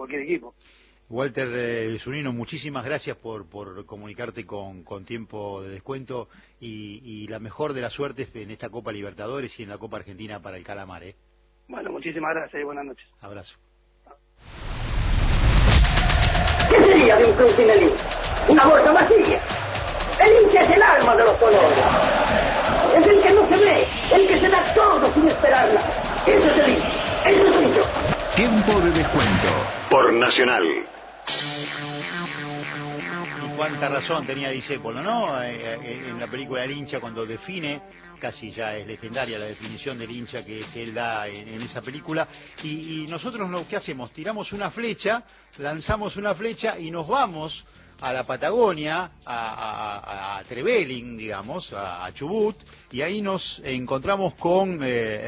cualquier equipo. Walter Zunino, muchísimas gracias por comunicarte con tiempo de descuento y la mejor de las suertes en esta Copa Libertadores y en la Copa Argentina para el Calamar. Bueno, muchísimas gracias y buenas noches. Abrazo. ¿Qué sería de un club sin el hincha? Una bolsa vacía. El hincha es el alma de los colores. Es el que no se ve, el que se da todo sin esperarla. Eso es el hincha. Eso soy yo. Tiempo de descuento por Nacional. Y cuánta razón tenía Discépolo, ¿no? En la película El hincha, cuando define, casi ya es legendaria la definición del hincha que él da en esa película. Y nosotros lo que hacemos, tiramos una flecha, lanzamos una flecha y nos vamos a la Patagonia, a Trevelin, digamos, a Chubut, y ahí nos encontramos con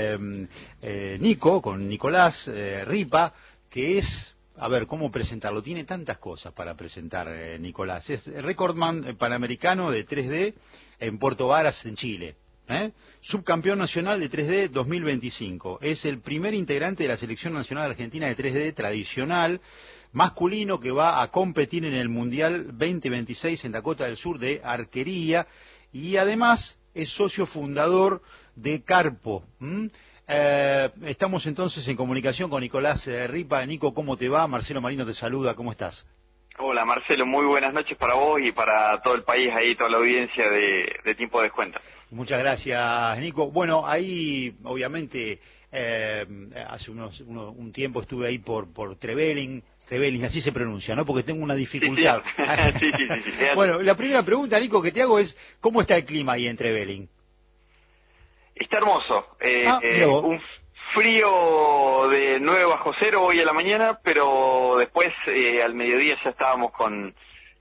con Nicolás Ripa, que es... A ver, ¿cómo presentarlo? Tiene tantas cosas para presentar, Nicolás. Es recordman panamericano de 3D en Puerto Varas, en Chile. Subcampeón nacional de 3D 2025. Es el primer integrante de la Selección Nacional Argentina de 3D tradicional, masculino, que va a competir en el Mundial 2026 en Dakota del Sur de arquería. Y además es socio fundador de Carpo. Estamos entonces en comunicación con Nicolás Ripa. Nico, ¿cómo te va? Marcelo Marino te saluda, ¿cómo estás? Hola Marcelo, muy buenas noches para vos y para todo el país ahí, toda la audiencia de Tiempo de Descuento. Muchas gracias, Nico. Bueno, ahí obviamente hace un tiempo estuve ahí por Trevelin, así se pronuncia, ¿no? Porque tengo una dificultad. Sí. Sí. Bueno, la primera pregunta, Nico, que te hago es, ¿cómo está el clima ahí en Trevelin? Está hermoso, un frío de 9 bajo cero hoy a la mañana, pero después al mediodía ya estábamos con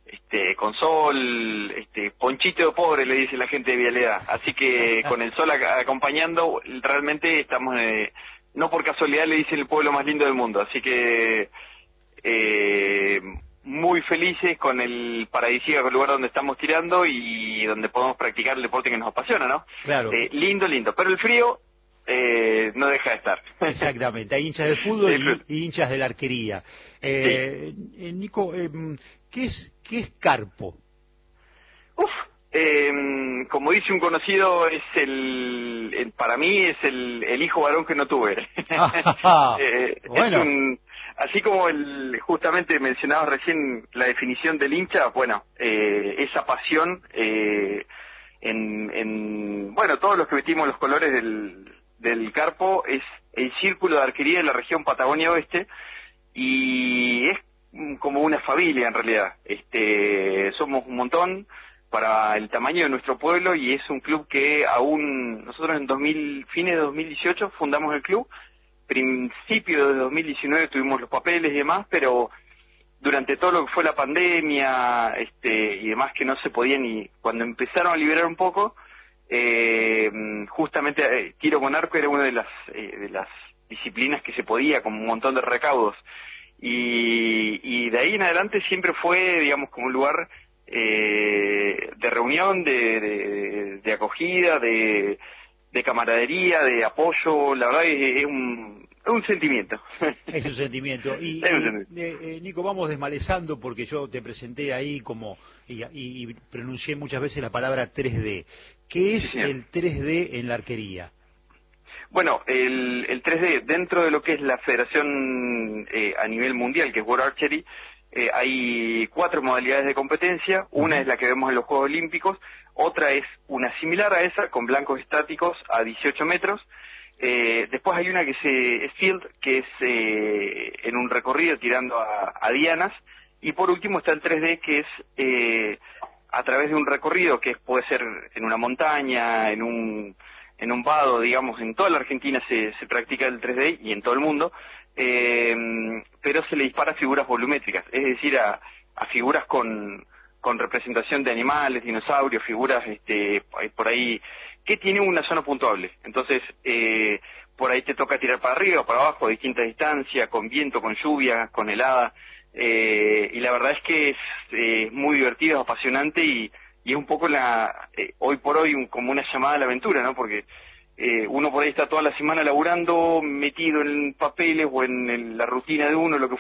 sol, ponchito de pobre le dice la gente de Vialidad, así que con el sol acompañando, realmente estamos, no por casualidad le dicen el pueblo más lindo del mundo, así que muy felices con el paradisíaco lugar donde estamos tirando y donde podemos practicar el deporte que nos apasiona, ¿no? Claro. Lindo, pero el frío no deja de estar. Exactamente, hay hinchas de fútbol y hinchas de la arquería. Nico, ¿qué es Carpo? Como dice un conocido, es para mí es el hijo varón que no tuve. Bueno. Así como justamente mencionabas recién la definición del hincha, bueno, esa pasión bueno, todos los que vestimos los colores del Carpo es el círculo de arquería de la región Patagonia Oeste y es como una familia en realidad. Somos un montón para el tamaño de nuestro pueblo y es un club que aún nosotros fines de 2018 fundamos el club. Principio de 2019 tuvimos los papeles y demás, pero durante todo lo que fue la pandemia y demás que no se podía ni cuando empezaron a liberar un poco, justamente tiro con arco era una de las disciplinas que se podía con un montón de recaudos y de ahí en adelante siempre fue, digamos, como un lugar de reunión, de acogida, de camaradería, de apoyo. La verdad es un sentimiento. Es un sentimiento. Y Nico, vamos desmalezando porque yo te presenté ahí y pronuncié muchas veces la palabra 3D. ¿Qué es el 3D en la arquería? Bueno, el 3D, dentro de lo que es la federación a nivel mundial, que es World Archery, hay 4 modalidades de competencia. Una es la que vemos en los Juegos Olímpicos, otra es una similar a esa, con blancos estáticos a 18 metros. Después hay una que es field, que es en un recorrido tirando a dianas. Y por último está el 3D, que es a través de un recorrido que puede ser en una montaña, en un vado, digamos. En toda la Argentina se practica el 3D y en todo el mundo, pero se le dispara a figuras volumétricas, es decir, a figuras con representación de animales, dinosaurios, figuras por ahí que tienen una zona puntuable. Entonces, por ahí te toca tirar para arriba, para abajo, a distintas distancias, con viento, con lluvia, con helada, y la verdad es que es muy divertido, es apasionante y es un poco hoy por hoy como una llamada a la aventura, ¿no? Porque uno por ahí está toda la semana laburando, metido en papeles o en la rutina de uno, lo que